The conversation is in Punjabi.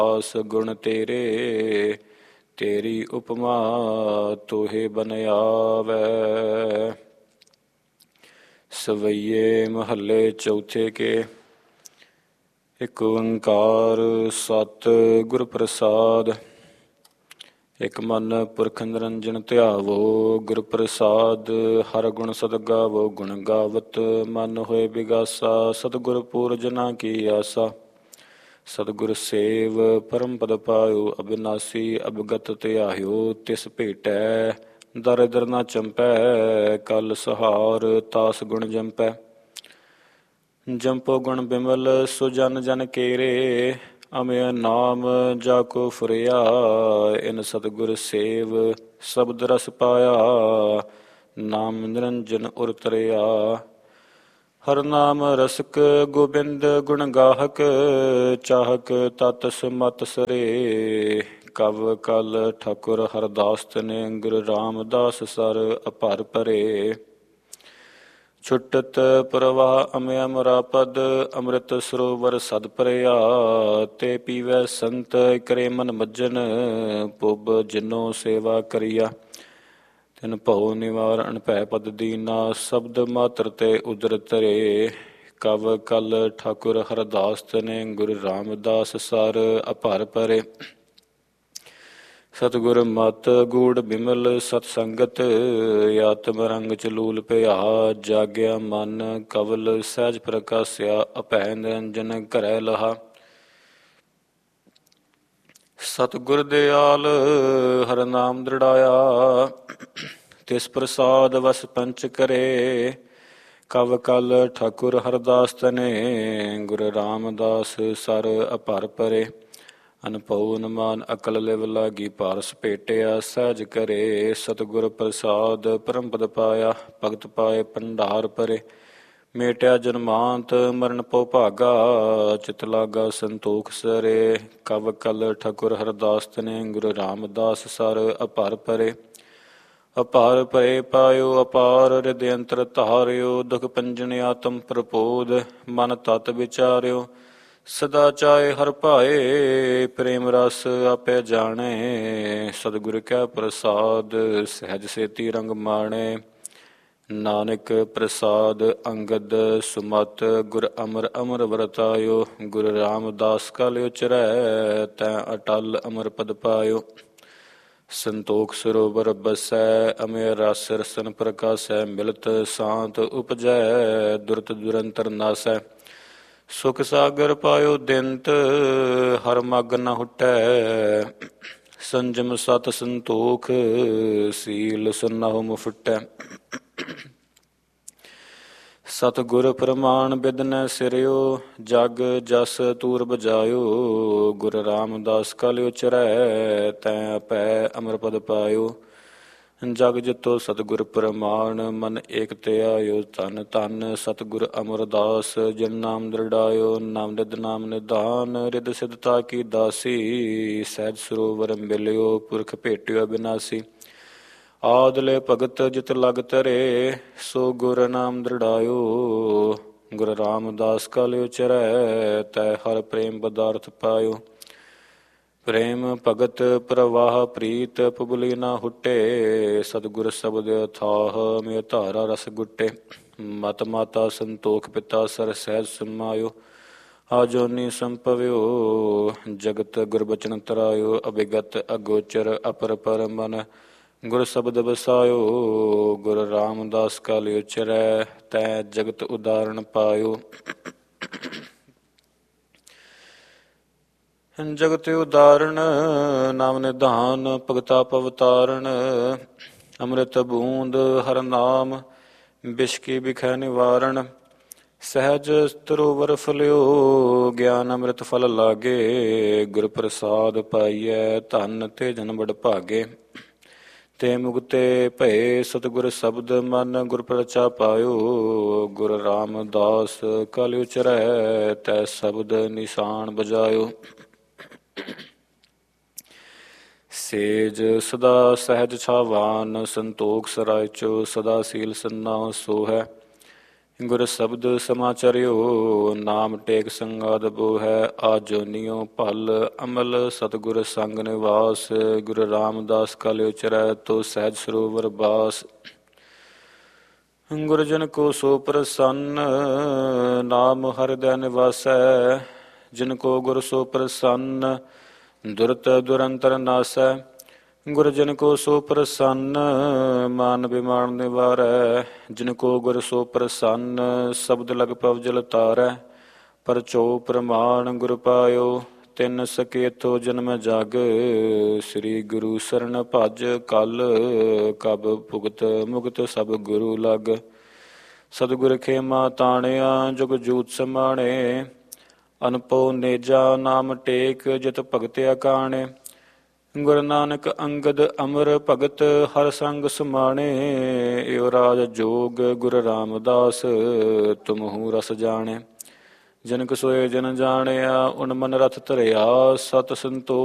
ਆਸ ਗੁਣ ਤੇਰੇ, ਤੇਰੀ ਉਪਮਾ ਤੋਹੇ ਬਨ ਆਵੈ। ਸਵਈਏ ਮਹੱਲੇ ਚੌਥੇ ਕੇ। ਇਕ ਓੰਕਾਰ ਸਤਿ ਗੁਰ ਪ੍ਰਸਾਦ। ਇਕ ਮਨ ਪੁਰਖ ਨਿਰੰਜਨ ਧਿਆਵੋ, ਗੁਰ ਪ੍ਰਸਾਦ ਹਰ ਗੁਣ ਸਦ ਗਾਵੋ। ਗੁਣ ਗਾਵਤ ਮਨ ਹੋਏ ਬਿਗਾਸਾ, ਸਤਿਗੁਰ ਪੂਰਜਨਾ ਕੀ ਆਸਾ। ਸਤਿਗੁਰ ਸੇਵ ਪਰਮ ਪਦ ਪਾਇਓ, ਅਬਿਨਾਸੀ ਅਬਗਤ ਧਿਆਇਓ। ਤਿਸ ਭੇਟੈ ਦਰਿਦਰ ਨਾ ਚੰਪੈ, ਕਲ ਸਹਾਰ ਤਾਸ ਗੁਣ ਜੰਪੈ। ਜੰਪੋ ਗੁਣ ਬਿਮਲ ਸੋ ਜਨ ਜਨ ਕੇਰੇ, ਅਮਿ ਨਾਮ ਜਾ ਕੋ ਫੁਰਿਆ। ਇਨ ਸਤਿਗੁਰ ਸੇਵ ਸ਼ਬਦ ਰਸ ਪਾਇਆ, ਨਾਮ ਨਿਰੰਜਨ ਉਰ ਤਰਿਆ। ਹਰ ਨਾਮ ਰਸਕ ਗੋਬਿੰਦ ਗੁਣ ਗਾਹਕ, ਚਾਹਕ ਤਤ ਸਮਤ ਸਰੇ। ਕਵ ਕਲ ਠਾਕੁਰ ਹਰਦਾਸ ਤਨੇ, ਗੁਰੂ ਰਾਮਦਾਸ ਸਰ ਅਭਰ ਭਰੇ। ਛੁਟਤ ਪ੍ਰਵਾਹ ਅਮਿ ਅਮਰਾ ਪਦ, ਅੰਮ੍ਰਿਤ ਸਰੋਵਰ ਸਦ ਭਰਿਆ। ਤੇ ਪੀਵੈ ਸੰਤ ਕਰੇ ਮਨ ਮੱਜਨ, ਪੁੱਬ ਜਿਨੋ ਸੇਵਾ ਕਰੀਆ। ਤਿਨ ਭਉ ਨਿਵਾਰਣ ਭੈ ਪਦ ਦੀਨਾ, ਸ਼ਬਦ ਮਾਤਰ ਤੇ ਉਦਰ ਧਰੇ। ਕਵ ਕਲ ਠਾਕੁਰ ਹਰਦਾਸ ਤਨੇ, ਗੁਰੂ ਰਾਮਦਾਸ ਸਰ ਅਭਰ ਭਰੇ। ਸਤਿਗੁਰ ਮਤ ਗੂੜ ਬਿਮਲ ਸਤ ਸੰਗਤ, ਆਤਮ ਰੰਗ ਚਲੂਲ ਭਇਆ। ਜਾਗਿਆ ਮਨ ਕਵਲ ਸਹਿਜ ਪ੍ਰਕਾਸਿਆ, ਅਭੈ ਨਿਰੰਜਨ ਘਰੈ ਲਹਾ। ਸਤਿਗੁਰ ਦਿਆਲ ਹਰ ਨਾਮ ਦ੍ਰਿੜਾਇਆ, ਤਿਸ ਪ੍ਰਸਾਦ ਵਸ ਪੰਚ ਕਰੇ। ਕਵ ਕਲ ਠਾਕੁਰ ਹਰਦਾਸ ਤਨੇ, ਗੁਰੂ ਰਾਮਦਾਸ ਸਰ ਅਭਰ ਭਰੇ। ਅਨਭਉ ਅਨੁਮਾਨ ਅਕਲ ਲਿਵ ਲਾਗੀ, ਪਾਰਸ ਭੇਟਿਆ ਸਹਿਜ ਕਰੇ। ਸਤਿਗੁਰ ਪ੍ਰਸਾਦ ਪਰਮ ਪਦ ਪਾਇਆ, ਭਗਤ ਪਾਏ ਭੰਡਾਰ ਭਰੇ। ਮੇਟਿਆ ਜਨਮਾਂਤ ਮਰਨ ਭਉ ਭਾਗਾ, ਚਿਤ ਲਾਗਾ ਸੰਤੋਖ ਸਰੇ। ਕਵ ਕਲ ਠਾਕੁਰ ਹਰਦਾਸ ਤਨੇ, ਗੁਰੂ ਰਾਮਦਾਸ ਸਰ ਅਭਰ ਭਰੇ। ਅਪਾਰ ਭਏ ਪਾਇਓ ਅਪਾਰ, ਰਿਦ ਅੰਤਰ ਧਾਰਿਓ। ਦੁਖ ਭੰਜਨ ਆਤਮ ਪ੍ਰਪੋਧ, ਮਨ ਤਤ ਵਿਚਾਰਿਓ। ਸਦਾ ਚਾਹੇ ਹਰ ਭਾਏ, ਪ੍ਰੇਮ ਰਸ ਆਪੇ ਜਾਣੇ। ਸਤਿਗੁਰ ਕੈ ਪ੍ਰਸਾਦ ਸਹਿਜ ਸੇਤੀ ਰੰਗ ਮਾਣੇ। ਨਾਨਕ ਪ੍ਰਸਾਦ ਅੰਗਦ ਸੁਮਤ, ਗੁਰ ਅਮਰ ਅਮਰ ਵਰਤਾਇਓ। ਗੁਰੂ ਰਾਮਦਾਸ ਕਲ ਉਚਰੈ, ਤੈ ਅਟਲ ਅਮਰ ਪਦ ਪਾਇਓ। ਸੰਤੋਖ ਸਰੋਵਰ ਬਸੈ, ਅਮਿ ਰਸ ਰਸਨ ਪ੍ਰਕਾਸੈ। ਮਿਲਤ ਸਾਂਤ ਉਪਜੈ, ਦੁਰਤ ਦੁਰੰਤਰ ਨਾਸੈ। ਸੁਖ ਸਾਗਰ ਪਾਇਓ ਦਿੰਤ, ਹਰ ਮਗ ਨ ਹੁਟੈ। ਸੰਜਮ ਸਤ ਸੰਤੋਖ, ਸੀਲ ਸੁਨਾਹੁ ਮੁਫਟੈ। ਸਤਿਗੁਰ ਪ੍ਰਮਾਣ ਬਿਦਨੈ ਸਿਰਿਓ, ਜਗ ਜਸ ਤੂਰ ਬਜਾਇਓ। ਗੁਰੂ ਰਾਮਦਾਸ ਕਲ ਉਚਰੈ, ਤੈ ਅਭੈ ਅਮਰ ਪਦ ਪਾਇਓ। ਜਗ ਜਿਤੋ ਸਤਿਗੁਰ ਪ੍ਰਮਾਣ, ਮਨ ਏਕ ਧਿਆਇਓ। ਧੰਨ ਧੰਨ ਸਤਿਗੁਰ ਅਮਰਦਾਸ, ਜਿਨ ਨਾਮ ਦ੍ਰਿੜਾਇਓ। ਨਾਮ ਨਿਧ ਨਾਮ ਨਿਧਾਨ, ਰਿਦ ਸਿਧਤਾ ਕੀ ਦਾਸੀ। ਸਹਿਜ ਸਰੋਵਰ ਮਿਲਿਓ, ਪੁਰਖ ਭੇਟਿਓ ਅਬਿਨਾਸੀ। ਆਦਿ ਭਗਤ ਜਿਤ ਲਗ ਧਰੇ, ਸੋ ਗੁਰ ਨਾਮ ਦ੍ਰਿੜਾਇਓ। ਗੁਰੂ ਰਾਮਦਾਸ ਕਲ ਉਚਰੈ, ਤੈ ਹਰ ਪ੍ਰੇਮ ਪਦਾਰਥ ਪਾਇਓ। ਪ੍ਰੇਮ ਭਗਤ ਪ੍ਰਵਾਹ ਪ੍ਰੀਤ, ਪੁਗਲੀ ਨਾ ਹੁਟੇ। ਸਤਿਗੁਰ ਸ਼ਬਦ ਅਥਾਹ, ਮੇ ਧਾਰਾ ਰਸ ਗੁਟੇ। ਮਤ ਮਾਤਾ ਸੰਤੋਖ ਪਿਤਾ, ਸਰ ਸਹਿਜ ਸਮਾਇਓ। ਆਜੋਨੀ ਸੰਭਵਿਓ, ਜਗਤ ਗੁਰ ਬਚਨ ਤਰਾਇਓ। ਅਭਿਗਤ ਅਗੋਚਰ ਅਪਰ ਪਰ ਮਨ, ਗੁਰ ਸ਼ਬਦ ਵਸਾਇਓ। ਗੁਰੂ ਰਾਮਦਾਸ ਕਲ ਉਚਰੈ, ਤੈ ਜਗਤ ਉਦਾਹਰਣ ਪਾਇਓ। ਜਗਤ ਉਦਾਹਰਣ ਨਾਮ ਨਿਧਾਨ, ਭਗਤਾ ਪਵਤਾਰਣ। ਅੰਮ੍ਰਿਤ ਬੂੰਦ ਹਰ ਨਾਮ, ਬਿਸ਼ਕੀ ਬਿਖੈ ਨਿਵਾਰਣ। ਸਹਿਜ ਤਰੋਵਰ ਫਲਿਓ, ਗਿਆਨ ਅੰਮ੍ਰਿਤ ਫਲ ਲਾਗੇ। ਗੁਰ ਪ੍ਰਸਾਦ ਪਾਈਐ, ਧਨ ਤੇ ਜਨ ਬੜ ਭਾਗੇ। ਤੇ ਮੁਕਤੇ ਭਏ ਸਤਿਗੁਰ ਸ਼ਬਦ, ਮਨ ਗੁਰ ਪ੍ਰਚਾ ਪਾਇਓ। ਗੁਰੂ ਰਾਮਦਾਸ ਕਲ ਉਚਰੈ, ਤੈ ਸ਼ਬਦ ਨਿਸ਼ਾਨ ਬਜਾਇਓ। ਸੇਜ ਸਦਾ ਸਹਿਜ ਛਾਵਾਨ, ਸੰਤੋਖ ਸਰਾਇ ਚੋ। ਸਦਾ ਸੀਲ ਸੰਨਾ ਸੋ ਹੈ, ਗੁਰ ਸ਼ਬਦ ਸਮਾਚਰਿਓ ਨਾਮ ਟੇਕ ਸੰਗਾਦ ਬੋ ਹੈ ਆਜੋਨੀਓ ਭਲ ਅਮਲ ਸਤਿਗੁਰ ਸੰਗ ਨਿਵਾਸ ਗੁਰੂ ਰਾਮਦਾਸ ਕਲ ਉਚਰੈ ਤੋ ਸਹਿਜ ਸਰੋਵਰ ਬਾਸ ਗੁਰ ਜਨ ਕੋ ਸੋ ਪ੍ਰਸੰਨ ਨਾਮ ਹਿਰਦੈ ਨਿਵਾਸੈ ਜਿਨ ਕੋ ਗੁਰ ਸੋ ਪ੍ਰਸੰਨ ਦੁਰਤ ਦੁਰੰਤਰ ਨਾਸੈ ਗੁਰ ਜਨ ਕੋ ਸੋ ਪ੍ਰਸੰਨ ਮਾਨ ਬਿਮਾਨ ਨਿਵਾਰੈ ਜਿਨ ਕੋ ਗੁਰ ਸੋ ਪ੍ਰਸੰਨ ਸ਼ਬਦ ਲਗ ਪਵਜਲ ਤਾਰੈ ਪਰਚੋ ਪ੍ਰਮਾਣ ਗੁਰ ਪਾਇਓ ਤਿਨ ਸਕੇਤੋ ਜਨਮ ਜਗ ਸ੍ਰੀ ਗੁਰੂ ਸਰਣ ਭਜ ਕਲ ਕਬ ਭੁਗਤ ਮੁਕਤ ਸਭ ਗੁਰੂ ਲਗ ਸਤਿਗੁਰ ਖੇਮਾ ਤਾਣਿਆ ਜੁਗ ਜੂਤ ਸਮਾਣੇ ਅਨਪੋ ਨੇਜਾ ਨਾਮ ਟੇਕ ਜਿਤ ਭਗਤ ਅਕਾਣੇ ਗੁਰੂ ਨਾਨਕ ਅੰਗਦ ਅਮਰ ਭਗਤ ਹਰ ਸੰਗ ਸਮਾਣੇ ਏਉ ਰਾਜ ਜੋਗ ਗੁਰੂ ਰਾਮਦਾਸ ਤੁਮਹੂ ਰਸ ਜਾਣੇ ਜਨਕ ਸੋਏ ਜਨ ਜਾਣਿਆ ਉਨ ਮਨ ਰਥ ਧਰਿਆ ਸਤ ਸੰਤੋਖ